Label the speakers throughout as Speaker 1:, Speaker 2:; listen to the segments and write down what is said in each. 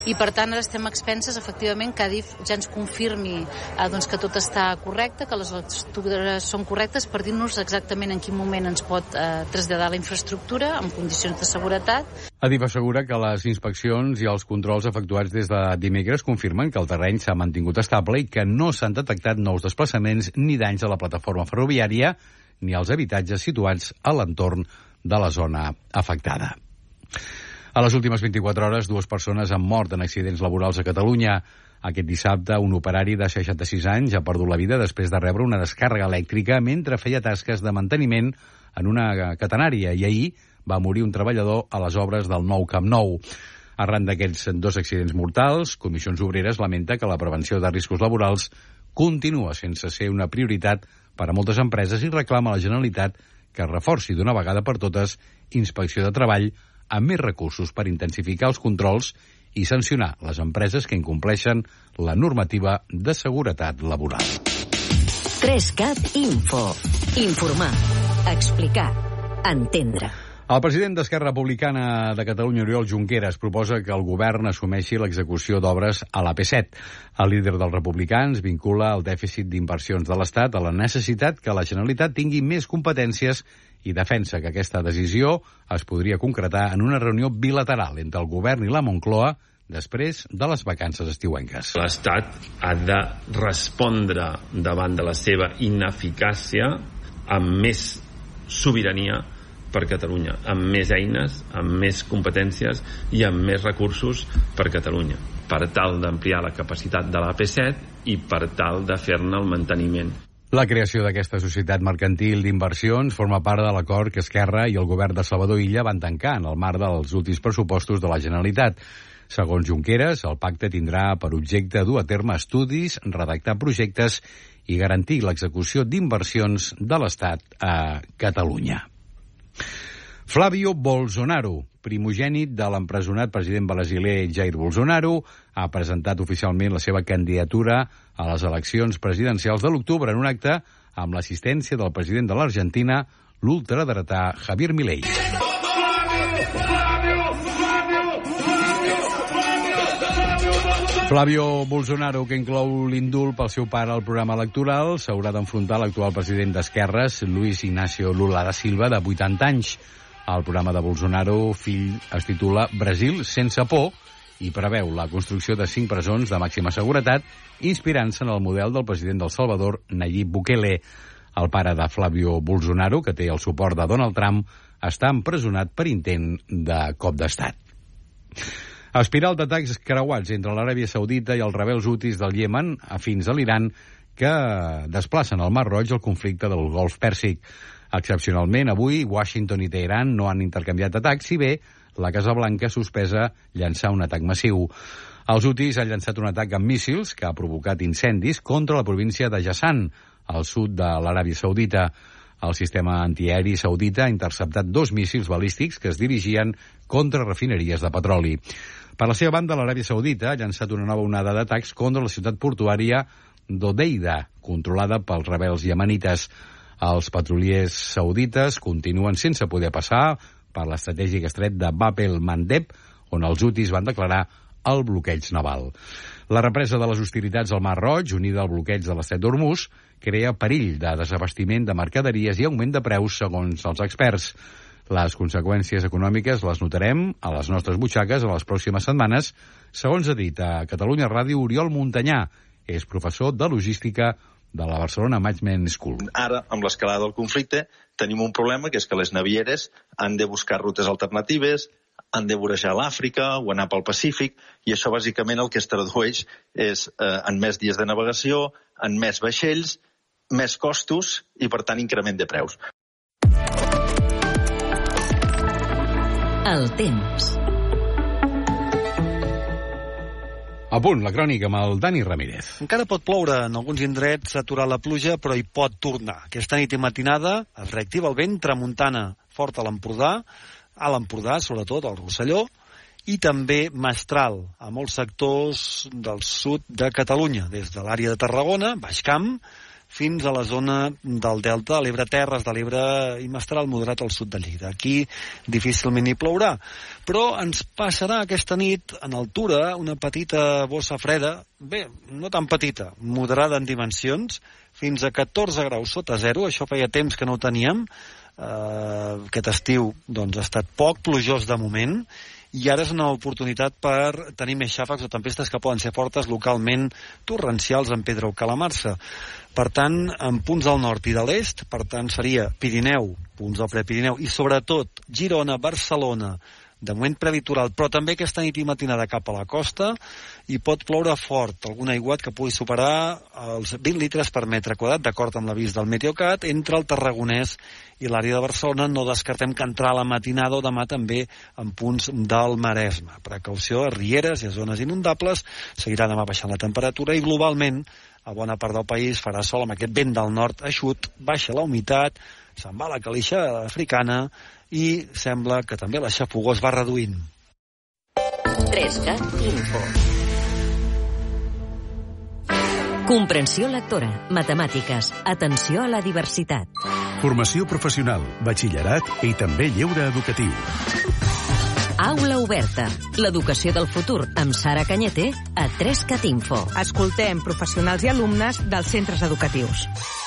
Speaker 1: I per tant ara estem a expenses, efectivament, que Adif ja ens confirmi que tot està correcte, que les lectures són correctes, per dir-nos exactament en quin moment ens pot traslladar la infraestructura en condicions de seguretat.
Speaker 2: Adif assegura que les inspeccions i els controls efectuats des de dimecres confirmen que el terreny s'ha mantingut estable i que no s'han detectat nous desplaçaments ni danys a la plataforma ferroviària ni als habitatges situats a l'entorn de la zona afectada. A les últimes 24 hores, 2 persones han mort en accidents laborals a Catalunya. Aquest dissabte, un operari de 66 anys ha perdut la vida després de rebre una descàrrega elèctrica mentre feia tasques de manteniment en una catenària i ahir va morir un treballador a les obres del nou Camp Nou. Arran d'aquests 2 accidents mortals, Comissions Obreres lamenta que la prevenció de riscos laborals continua sense ser una prioritat per a moltes empreses i reclama a la Generalitat que reforci d'una vegada per totes Inspecció de Treball amb més recursos per intensificar els controls i sancionar les empreses que incompleixen la normativa de seguretat laboral.
Speaker 3: 3CAT Info. Informar, explicar, entendre.
Speaker 2: El president d'Esquerra Republicana de Catalunya, Oriol Junqueras, proposa que el govern assumeixi l'execució d'obres a l'AP7. El líder dels republicans vincula el dèficit d'inversions de l'Estat a la necessitat que la Generalitat tingui més competències i defensa que aquesta decisió es podria concretar en una reunió bilateral entre el govern i la Moncloa després de les vacances estiuenques.
Speaker 4: L'Estat ha de respondre davant de la seva ineficàcia amb més sobirania per Catalunya, amb més eines, amb més competències i amb més recursos per Catalunya, per tal d'ampliar la capacitat de l'AP7 i per tal de fer-ne el manteniment.
Speaker 2: La creació d'aquesta societat mercantil d'inversions forma part de l'acord que Esquerra i el govern de Salvador Illa van tancar en el marc dels últims pressupostos de la Generalitat. Segons Junqueras, el pacte tindrà per objecte dur a terme estudis, redactar projectes i garantir l'execució d'inversions de l'Estat a Catalunya. Flavio Bolsonaro, primogènit de l'empresonat president brasiler Jair Bolsonaro, ha presentat oficialment la seva candidatura a les eleccions presidencials de l'octubre en un acte amb l'assistència del president de l'Argentina, l'ultradretà Javier Milei. Flavio Bolsonaro, que inclou l'indult pel seu pare al programa electoral, s'haurà d'enfrontar l'actual president d'Esquerres, Luis Ignacio Lula da Silva, de 80 anys. El programa de Bolsonaro, fill, es titula Brasil sense por i preveu la construcció de 5 presons de màxima seguretat, inspirant-se en el model del president del Salvador, Nayib Bukele. El pare de Flavio Bolsonaro, que té el suport de Donald Trump, està empresonat per intent de cop d'estat. Espiral d'atacs creuats entre l'Aràbia Saudita i els rebels hutis del Iemen, afins a l'Iran, que desplacen al Mar Roig el conflicte del Golf Pèrsic. Excepcionalment, avui, Washington i Teheran no han intercanviat atacs, si bé la Casa Blanca sospesa llançar un atac massiu. Els hutis han llançat un atac amb míssils que ha provocat incendis contra la província de Jassan, al sud de l'Aràbia Saudita. El sistema antiaeri saudita ha interceptat 2 míssils balístics que es dirigien contra refineries de petroli. Per la seva banda, l'Aràbia Saudita ha llançat una nova onada d'atacs contra la ciutat portuària d'Odeida, controlada pels rebels iemenites. Els petroliers saudites continuen sense poder passar per l'estratègic estret de Bab el-Mandeb, on els hutis van declarar el bloqueig naval. La represa de les hostilitats al Mar Roig, unida al bloqueig de l'estret d'Hormuz, crea perill de desabastiment de mercaderies i augment de preus, segons els experts. Les conseqüències econòmiques les notarem a les nostres butxaques a les pròximes setmanes, segons ha dit a Catalunya Ràdio Oriol Montanyà. És professor de logística de la Barcelona Management School.
Speaker 5: Ara, amb l'escalada del conflicte, tenim un problema, que és que les navieres han de buscar rutes alternatives, han de vorejar l'Àfrica o anar pel Pacífic, i això bàsicament el que es tradueix és en més dies de navegació, en més vaixells, més costos i, per tant, increment de preus.
Speaker 3: El temps.
Speaker 2: A punt, la crònica amb el Dani Ramírez.
Speaker 6: Encara pot ploure, en alguns indrets s'ha aturat la pluja, però hi pot tornar. Aquesta nit i matinada es reactiva el vent tramuntana fort a l'Empordà, sobretot al Rosselló, i també mestral a molts sectors del sud de Catalunya, des de l'àrea de Tarragona, Baix Camp, fins a la zona del Delta de l'Ebre, Terres de l'Ebre i Mestral moderat al sud de Lleida. Aquí difícilment hi plourà, però ens passarà aquesta nit en altura una petita bossa freda, bé, no tan petita, moderada en dimensions, fins a 14 graus sota zero. Això feia temps que no ho teníem. Aquest estiu doncs, ha estat poc plujós de moment, i ara és una oportunitat per tenir més xàfecs o tempestes que poden ser fortes localment, torrencials en Pedra o Calamarsa. Per tant, en punts del nord i de l'est, per tant seria Pirineu, punts del Prepirineu, i sobretot Girona, Barcelona, de moment prelitoral, però també aquesta nit i matinada cap a la costa, i pot ploure fort, algun aiguat que pugui superar els 20 litres per metre quadrat, d'acord amb l'avís del Meteocat, entre el Tarragonès i l'àrea de Barcelona. No descartem que entrar a la matinada o demà també en punts del Maresme. Precaució a rieres i a zones inundables, seguirà demà baixant la temperatura, i globalment a bona part del país farà sol amb aquest vent del nord eixut, baixa la humitat, se'n va la calixa africana, i sembla que també la xafogó es va reduint.
Speaker 3: 3CAT Info. Comprensió lectora, matemàtiques, atenció a la diversitat.
Speaker 7: Formació professional, batxillerat i també lleure educatiu.
Speaker 3: Aula oberta, l'educació del futur amb Sara Cañete a 3CAT Info.
Speaker 8: Escoltem professionals i alumnes dels centres educatius.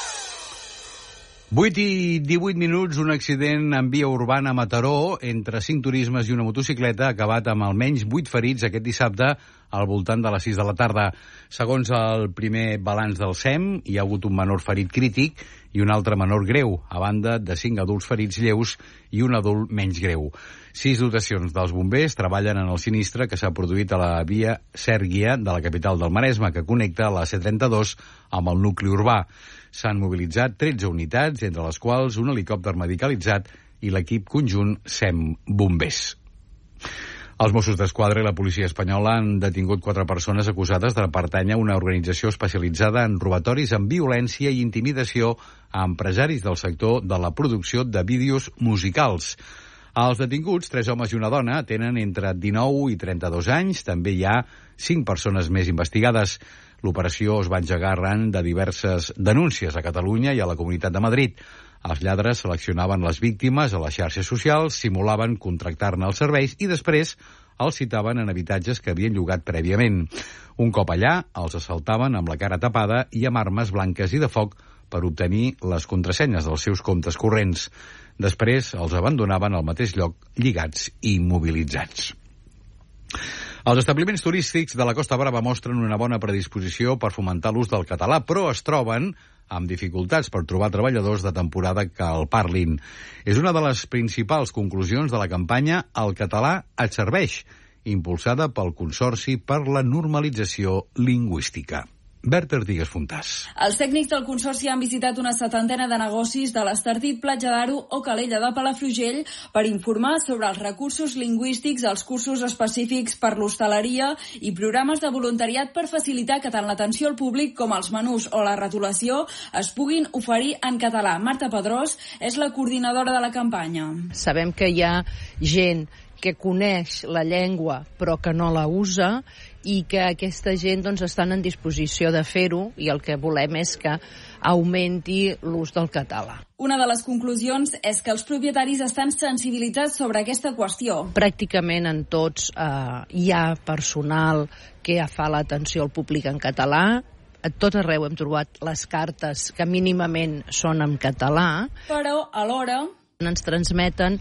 Speaker 2: 8 i 18 minuts, un accident en via urbana a Mataró entre 5 turismes i una motocicleta ha acabat amb almenys 8 ferits aquest dissabte al voltant de les 6 de la tarda. Segons el primer balanç del SEM, hi ha hagut un menor ferit crític i un altre menor greu, a banda de 5 adults ferits lleus i un adult menys greu. 6 dotacions dels bombers treballen en el sinistre que s'ha produït a la via Sèrguia de la capital del Maresme, que connecta la C32 amb el nucli urbà. S'han mobilitzat 13 unitats, entre les quals un helicòpter medicalitzat i l'equip conjunt SEM Bombers. Els Mossos d'Esquadra i la policia espanyola han detingut 4 persones acusades de pertànyer a una organització especialitzada en robatoris amb violència i intimidació a empresaris del sector de la producció de vídeos musicals. Els detinguts, 3 homes i una dona, tenen entre 19 i 32 anys. També hi ha 5 persones més investigades. L'operació es va engegar arran de diverses denúncies a Catalunya i a la Comunitat de Madrid. Els lladres seleccionaven les víctimes a les xarxes socials, simulaven contractar-ne els serveis i després els citaven en habitatges que havien llogat prèviament. Un cop allà, els assaltaven amb la cara tapada i amb armes blanques i de foc per obtenir les contrasenyes dels seus comptes corrents. Després els abandonaven al mateix lloc, lligats i immobilitzats. Els establiments turístics de la Costa Brava mostren una bona predisposició per fomentar l'ús del català, però es troben amb dificultats per trobar treballadors de temporada que el parlin. És una de les principals conclusions de la campanya El català et serveix, impulsada pel Consorci per la Normalització Lingüística. Berta Artigas Fontàs.
Speaker 9: Els tècnics del Consorci han visitat una 70 de negocis de l'Estartit, Platja d'Aro o Calella de Palafrugell per informar sobre els recursos lingüístics, els cursos específics per l'hostaleria i programes de voluntariat per facilitar que tant l'atenció al públic com els menús o la retolació es puguin oferir en català. Marta Pedrós és la coordinadora de la campanya.
Speaker 8: Sabem que hi ha gent que coneix la llengua però que no la usa i que aquesta gent doncs, estan en disposició de fer-ho i el que volem és que augmenti l'ús del català.
Speaker 9: Una de les conclusions és que els propietaris estan sensibilitzats sobre aquesta qüestió.
Speaker 8: Pràcticament en tots hi ha personal que fa l'atenció al públic en català. A tot arreu hem trobat les cartes que mínimament són en català.
Speaker 9: Però alhora
Speaker 8: ens transmeten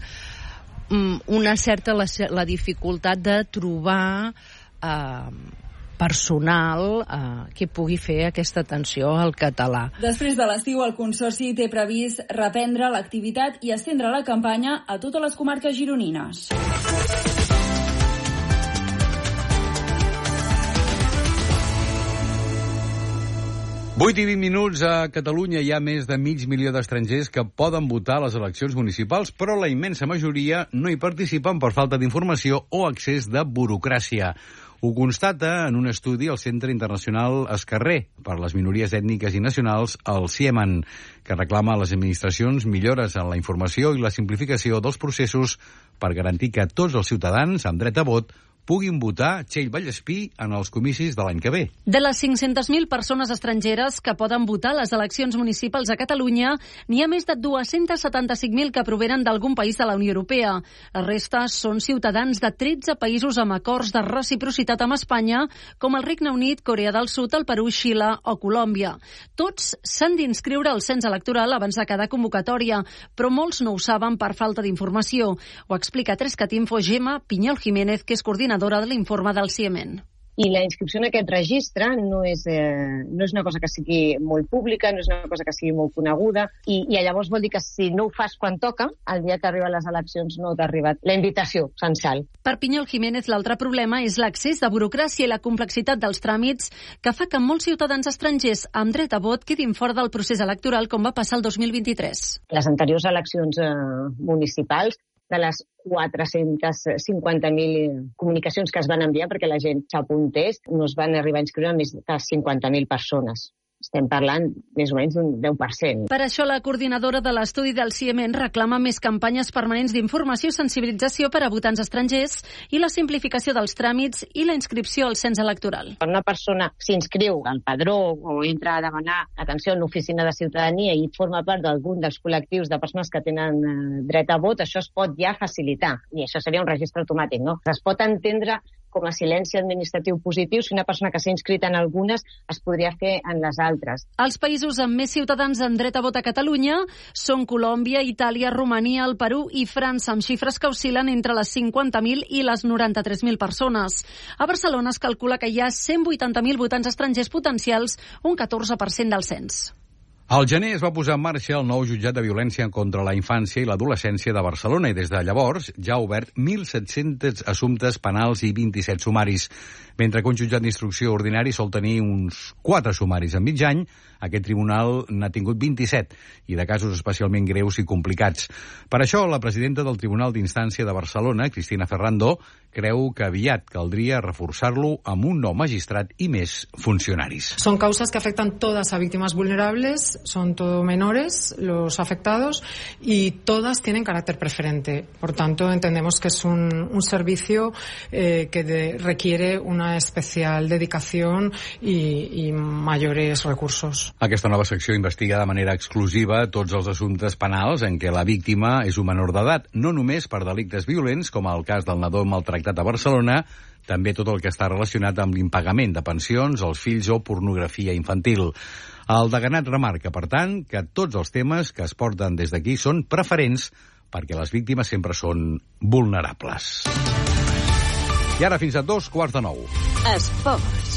Speaker 8: una certa la dificultat de trobar personal que pugui fer aquesta atenció al català.
Speaker 9: Després de l'estiu, el Consorci té previst reprendre l'activitat i estendre la campanya a totes les comarques gironines.
Speaker 2: Vuit i 20 minuts. A Catalunya hi ha més de 500.000 d'estrangers que poden votar a les eleccions municipals, però la immensa majoria no hi participen per falta d'informació o excés de burocràcia. Ho constata en un estudi el Centre Internacional Esquerrer per les minories ètniques i nacionals, el CIEMAN, que reclama a les administracions millores en la informació i la simplificació dels processos per garantir que tots els ciutadans amb dret a vot puguin votar Txell Vallespí en els comicis de l'any que ve.
Speaker 10: De les 500.000 persones estrangeres que poden votar a les eleccions municipals a Catalunya, n'hi ha més de 275.000 que provenen d'algun país de la Unió Europea. La resta són ciutadans de 13 països amb acords de reciprocitat amb Espanya, com el Regne Unit, Corea del Sud, el Perú, Xile o Colòmbia. Tots s'han d'inscriure al cens electoral abans de cada convocatòria, però molts no ho saben per falta d'informació. Ho explica 3cat Info Gemma Pinyol Jiménez, que és coordinadora de l'informe del CIEMEN.
Speaker 11: I la inscripció en aquest registre no és una cosa que sigui molt pública, no és una cosa que sigui molt coneguda, i llavors vol dir que si no ho fas quan toca, el dia que arriben les eleccions no t'ha arribat la invitació censal.
Speaker 10: Per Pinyol Jiménez, l'altre problema és l'accés de burocràcia i la complexitat dels tràmits que fa que molts ciutadans estrangers amb dret a vot quedin fora del procés electoral, com va passar el 2023.
Speaker 11: Les anteriors eleccions municipals, de les 450.000 comunicacions que es van enviar perquè la gent s'apuntés, no es van arribar a inscriure més de 50.000 persones. Estem parlant més o menys d'un 10%.
Speaker 10: Per això la coordinadora de l'estudi del CIEMEN reclama més campanyes permanents d'informació i sensibilització per a votants estrangers i la simplificació dels tràmits i la inscripció al cens electoral.
Speaker 11: Quan una persona s'inscriu al padró o entra a demanar atenció a l'oficina de ciutadania i forma part d'algun dels col·lectius de persones que tenen dret a vot, això es pot ja facilitar. I això seria un registre automàtic, no? Es pot entendre com a silenci administratiu positiu si una persona que s'ha inscrit en algunes es podria fer en les altres.
Speaker 10: Els països amb més ciutadans amb dret a vot a Catalunya són Colòmbia, Itàlia, Romania, el Perú i França, amb xifres que oscil·len entre les 50.000 i les 93.000 persones. A Barcelona es calcula que hi ha 180.000 votants estrangers potencials, un 14% del cens.
Speaker 2: Al gener es va posar en marxa el nou jutjat de violència contra la infància i l'adolescència de Barcelona i des de llavors ja ha obert 1.700 assumptes penals i 27 sumaris. Mentre que un jutjat d'instrucció ordinari sol tenir uns 4 sumaris en mig any, aquest tribunal n'ha tingut 27 i de casos especialment greus i complicats. Per això, la presidenta del Tribunal d'Instància de Barcelona, Cristina Ferrando, creu que aviat caldria reforçar-lo amb un nou magistrat i més funcionaris.
Speaker 12: Son causas que afectan todas a víctimas vulnerables, son todo menores los afectados y todas tienen carácter preferente. Por tanto, entendemos que es un servicio que requiere una especial dedicación y mayores recursos.
Speaker 2: Aquesta nova secció investiga de manera exclusiva tots els assumptes penals en què la víctima és un menor d'edat, no només per delictes violents, com el cas del nadó maltractat a Barcelona, també tot el que està relacionat amb l'impagament de pensions als fills o pornografia infantil. El deganat remarca, per tant, que tots els temes que es porten des d'aquí són preferents perquè les víctimes sempre són vulnerables. I ara fins a 2:15.
Speaker 3: Esports.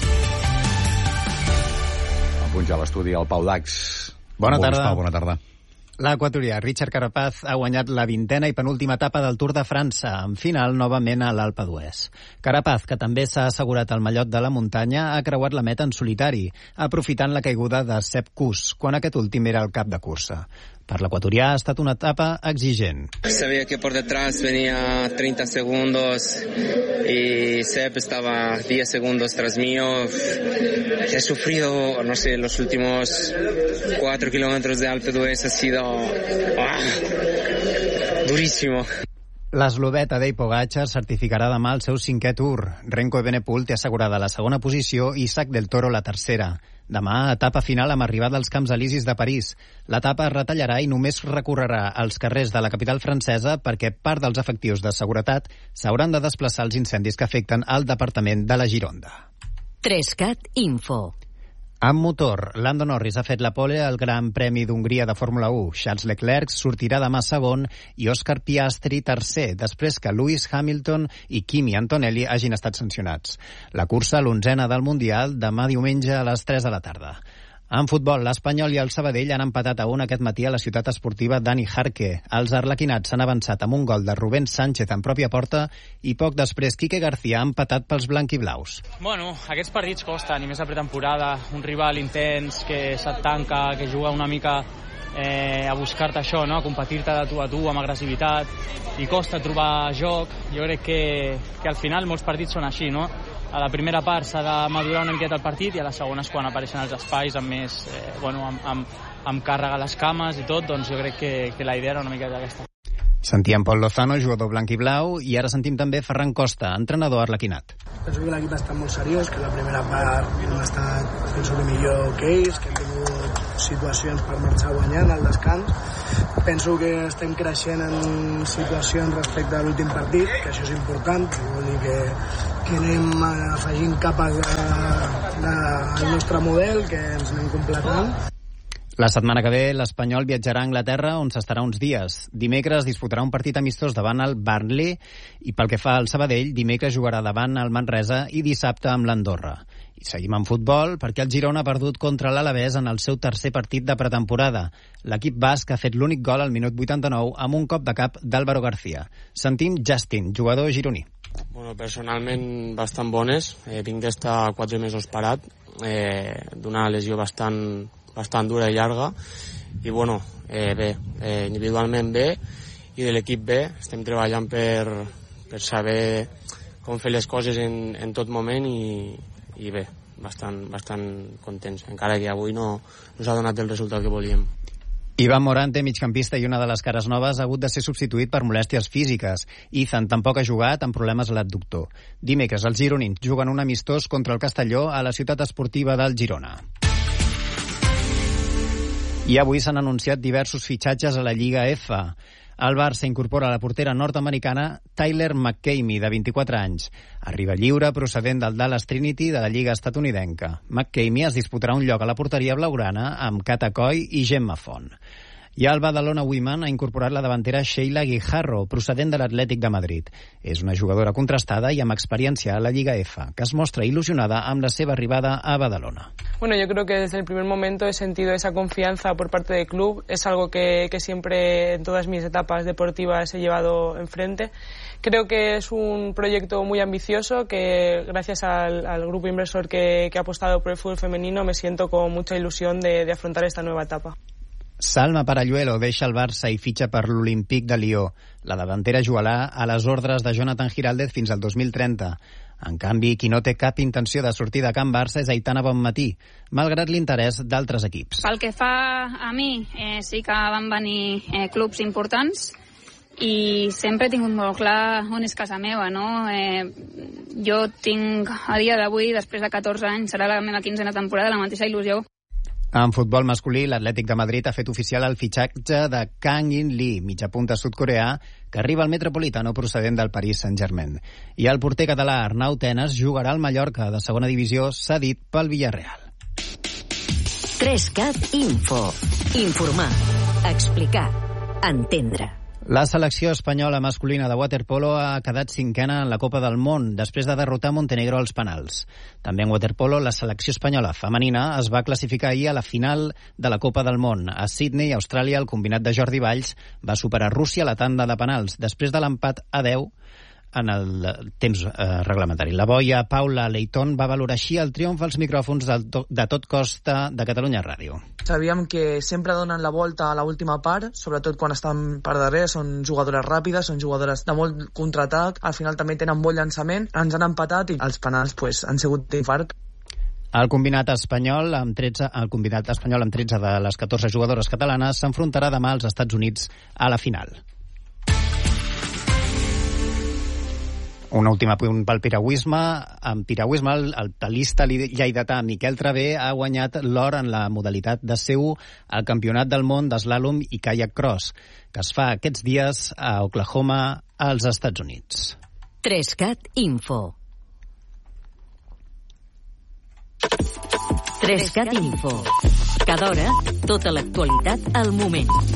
Speaker 2: Apunt ja a l'estudi el Pau Dax.
Speaker 13: Bona tarda.
Speaker 2: Bona tarda.
Speaker 13: L'equatorià Richard Carapaz ha guanyat la 20a i penúltima etapa del Tour de França, amb final novament a l'Alpe d'Huez. Carapaz, que també s'ha assegurat el mallot de la muntanya, ha creuat la meta en solitari, aprofitant la caiguda de Sepp Kuss, quan aquest últim era el cap de cursa. Per l'equatorià ha estat una etapa exigent.
Speaker 14: Sabía que por detrás venía 30 segundos y Sepp estaba 10 segundos tras mío. He sufrido, no sé, los últimos 4 kilómetros de Alpe d'Huez ha sido durísimo.
Speaker 13: L'eslovè Tadej Pogačar certificarà demà el seu 5è Tour. Renko Evenepoel té assegurada la segona posició i Isaac del Toro la tercera. Demà, etapa final amb arribada als Camps Elisis de París. L'etapa es retallarà i només recorrerà als carrers de la capital francesa perquè part dels efectius de seguretat s'hauran de desplaçar als incendis que afecten el departament de la Gironda.
Speaker 3: 3cat Info.
Speaker 13: Amb motor, Lando Norris ha fet la pole al Gran Premi d'Hongria de Fórmula 1. Charles Leclerc sortirà demà segon i Oscar Piastri tercer, després que Lewis Hamilton i Kimi Antonelli hagin estat sancionats. La cursa, l'11a del Mundial, demà diumenge a les 3 de la tarda. En futbol, l'Espanyol i el Sabadell han empatat a 1 aquest matí a la ciutat esportiva Dani Jarque. Els arlequinats s'han avançat amb un gol de Rubén Sánchez en pròpia porta i poc després Quique García ha empatat pels blanquiblaus.
Speaker 15: Bueno, aquests partits costen, i més a pretemporada, un rival intens que se't tanca, que juga una mica a buscar-te això, no? A competir-te de tu a tu amb agressivitat, i costa trobar joc. Jo crec que al final molts partits són així, no? A la primera part s'ha de madurar una miqueta el partit i a la segona és quan apareixen els espais amb més, amb càrrega a les cames i tot, doncs jo crec que la idea era una miqueta aquesta.
Speaker 13: Sentíem Pol Lozano, jugador blanc i blau, i ara sentim també Ferran Costa, entrenador arlequinat.
Speaker 16: Penso que l'equip està molt seriós, que la primera part hem estat, penso que millor que ells, que hem tingut situacions per marxar guanyant al descans. Penso que estem creixent en situacions respecte a l'últim partit, que això és important, vol dir que anem afegint capes del nostre model, que ens anem completant.
Speaker 13: La setmana que ve l'Espanyol viatjarà a Anglaterra, on s'estarà uns dies. Dimecres disputarà un partit amistós davant el Burnley i pel que fa al Sabadell, dimecres jugarà davant el Manresa i dissabte amb l'Andorra. I seguim amb futbol perquè el Girona ha perdut contra l'Alavés en el seu tercer partit de pretemporada. L'equip basc ha fet l'únic gol al minut 89 amb un cop de cap d'Álvaro García. Sentim Justin, jugador gironí.
Speaker 17: Bueno, personalment bastant bones. Vinc d'estar 4 mesos parat, d'una lesió bastant dura i llarga, i bueno, bé, individualment bé, i de l'equip bé. Estem treballant per saber com fer les coses en tot moment i bé, bastant contents, encara que avui no s'ha donat el resultat que volíem.
Speaker 13: Ivan Morante, migcampista i una de les cares noves, ha hagut de ser substituït per molèsties físiques. Ethan tampoc ha jugat amb problemes a l'adductor. Dimecres els gironins juguen un amistós contra el Castelló a la ciutat esportiva del Girona. I avui s'han anunciat diversos fitxatges a la Lliga F. El Barça incorpora la portera nord-americana Tyler McCamey, de 24 anys. Arriba lliure procedent del Dallas Trinity de la Lliga estatunidenca. McCamey es disputarà un lloc a la porteria blaugrana amb Kata Coy i Gemma Font. I el Badalona Women ha incorporat la davantera Sheila Guijarro, procedent de l'Atlètic de Madrid. És una jugadora contrastada i amb experiència a la Lliga F, que es mostra il·lusionada amb la seva arribada a Badalona.
Speaker 18: Bueno, yo creo que desde el primer momento he sentido esa confianza por parte del club. Es algo que siempre en todas mis etapas deportivas he llevado enfrente. Creo que es un proyecto muy ambicioso que gracias al grupo inversor que ha apostado por el fútbol femenino me siento con mucha ilusión de afrontar esta nueva etapa.
Speaker 13: Salma Paralluelo deixa el Barça i fitxa per l'Olímpic de Lió. La davantera jugarà a les ordres de Jonathan Giraldez fins al 2030. En canvi, qui no té cap intenció de sortir de Can Barça és Aitana Bonmatí, malgrat l'interès d'altres equips.
Speaker 19: Pel que fa a mi, sí que van venir clubs importants i sempre he tingut molt clar on és casa meva, no? Jo tinc, a dia d'avui, després de 14 anys, serà la meva 15a temporada, la mateixa il·lusió.
Speaker 13: En futbol masculí, l'Atlètic de Madrid ha fet oficial el fitxatge de Kang In Lee, mitjapunta sud-coreà, que arriba al Metropolitano procedent del Paris Saint-Germain. I el porter català Arnau Tenes jugarà al Mallorca, de segona divisió, cedit pel Villarreal.
Speaker 3: 3CAT Info. Informar, explicar, entendre.
Speaker 13: La selecció espanyola masculina de waterpolo ha quedat cinquena en la Copa del Món després de derrotar Montenegro als penals. També en waterpolo, la selecció espanyola femenina es va classificar ahir a la final de la Copa del Món. A Sydney, Austràlia, el combinat de Jordi Valls va superar Rússia a la tanda de penals després de l'empat a 10 en el temps reglamentari. La boia Paula Leighton va valorar així el triomf als micròfons de Tot Costa de Catalunya Ràdio.
Speaker 20: Sabíem que sempre donen la volta a l'última part, sobretot quan estan per darrere, són jugadores ràpides, són jugadores de molt contraatac, al final també tenen bon llançament, ens han empatat i els penals han sigut d'infart.
Speaker 13: El combinat espanyol amb 13 de les 14 jugadores catalanes s'enfrontarà demà als Estats Units a la final. Un últim apunt pel piragüisme. En piragüisme, el talista lleidatà Miquel Travé ha guanyat l'or en la modalitat de C1 al Campionat del Món d'Eslàlom i Kayak Cross, que es fa aquests dies a Oklahoma, als Estats Units.
Speaker 3: 3CAT Info. 3CAT Info. Cada hora, tota l'actualitat al moment.